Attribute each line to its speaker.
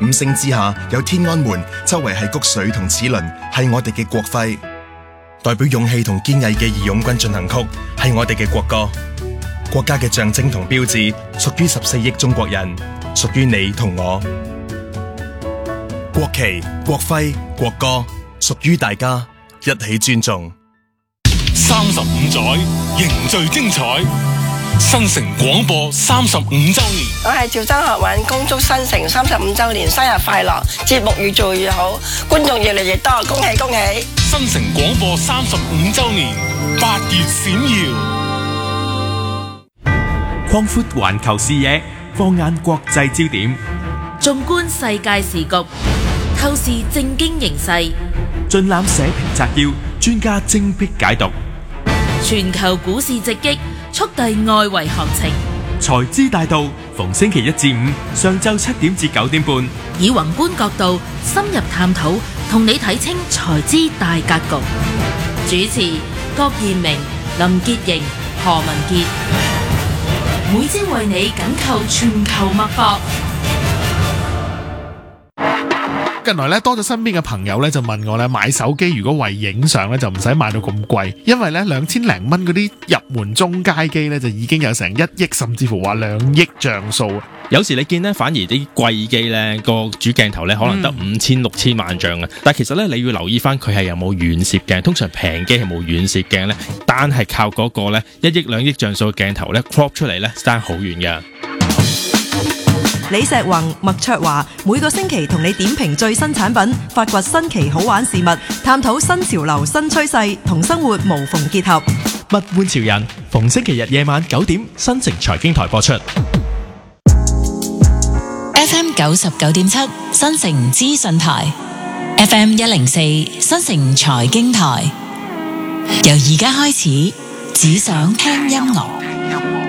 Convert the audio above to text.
Speaker 1: 五星之下有天安門，周圍係穀穗同齒輪，係我哋嘅國徽。代表勇氣同堅毅嘅義勇軍進行曲，係我哋嘅國歌。國家嘅象徵同標誌，屬於14億中國人，屬於你同我。國旗、國徽、國歌，屬於大家，一起尊重。
Speaker 2: 35載，凝聚精彩。新城廣播35週年，
Speaker 3: 我係趙州學韻，恭祝新城35週年生日快樂，節目越做越好，觀眾越嚟越多，恭喜恭喜！
Speaker 2: 新城廣播35週年，8月閃耀。
Speaker 4: 擴闊環球視野，放眼國際焦點，
Speaker 5: 縱觀世界時局，透視政經形勢，
Speaker 4: 盡覽社評摘要，專家精闢解讀。
Speaker 5: 全球股市直擊，速遞外圍行情。
Speaker 4: 財資大道，逢星期一至五上晝7點至9點半，
Speaker 5: 以宏觀角度深入探討，同你睇清財資大格局。主持郭彥明、林潔瑩、何文傑，每朝為你緊扣全球脈搏。
Speaker 6: 近來咧多咗身邊嘅朋友咧就問我咧，買手機如果為影相咧就唔使買到咁貴，因為咧2000零蚊嗰啲入門中階機咧就已經有成1億甚至乎話2億像素。
Speaker 7: 有時你見咧反而啲貴機咧個主鏡頭咧可能得5000、6000萬像啊，但其實咧你要留意翻佢係有冇遠攝鏡，通常平機係冇遠攝鏡咧，單係靠嗰個咧1億2億像素嘅鏡頭咧 crop 出嚟咧爭好遠㗎。
Speaker 8: 李石宏、麥卓華每個星期同你點評最新產品，發掘新奇好玩事物，探討新潮流新趨勢，同生活無縫結合。
Speaker 4: 物玩潮人，逢星期日夜晚9點，新城財經台播出。
Speaker 9: FM 99.7新城資訊台 ，FM 104新城財經台。由而家開始，只想聽音樂。